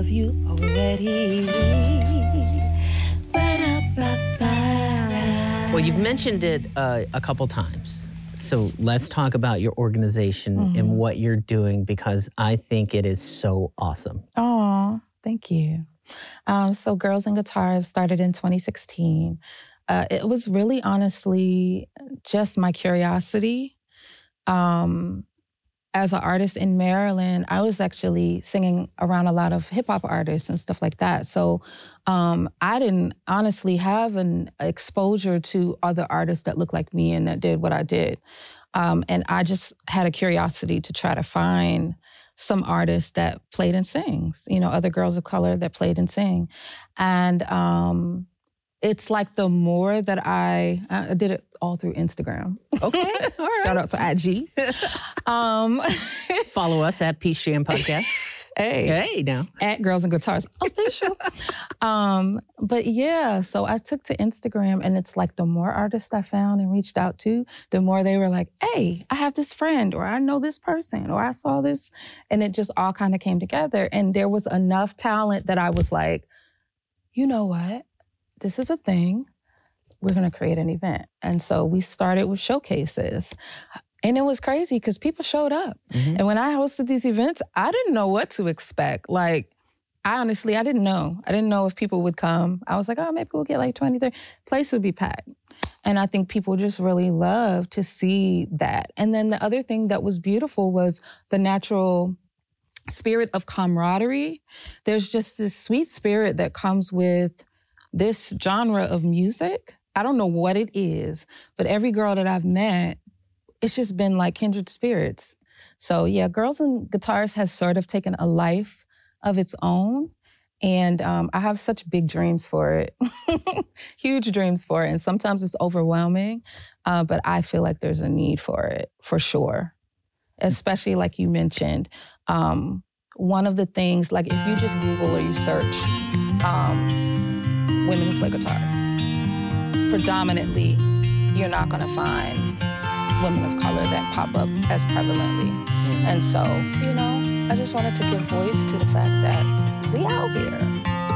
love you already. Ba-da-ba-ba. Well, you've mentioned it a couple times. So let's talk about your organization and what you're doing, because I think it is so awesome. Oh, thank you. So Girls and Guitars started in 2016. It was really honestly just my curiosity. As an artist in Maryland, I was actually singing around a lot of hip hop artists and stuff like that. So I didn't honestly have an exposure to other artists that looked like me and that did what I did. And I just had a curiosity to try to find some artists that played and sings, other girls of color that played and sing. And it's like the more that I did it all through Instagram. Okay, all right. Shout out to IG. Follow us at Peace Jam Podcast. Hey, now. At Girls and Guitars Official. But yeah, so I took to Instagram, and it's like the more artists I found and reached out to, the more they were like, hey, I have this friend, or I know this person, or I saw this. And it just all kind of came together. And there was enough talent that I was like, you know what? This is a thing. We're going to create an event. And so we started with showcases. And it was crazy because people showed up. And when I hosted these events, I didn't know what to expect. Like, I didn't know. I didn't know if people would come. I was like, oh, maybe we'll get like 20, 30. Place would be packed. And I think people just really love to see that. And then the other thing that was beautiful was the natural spirit of camaraderie. There's just this sweet spirit that comes with this genre of music. I don't know what it is, but every girl that I've met, it's just been like kindred spirits. So yeah, Girls and Guitars has sort of taken a life of its own. And I have such big dreams for it, huge dreams for it. And sometimes it's overwhelming, but I feel like there's a need for it, for sure. Especially like you mentioned, one of the things, like if you just Google or you search women who play guitar, predominantly, you're not gonna find women of color that pop up as prevalently. And so, I just wanted to give voice to the fact that we out here.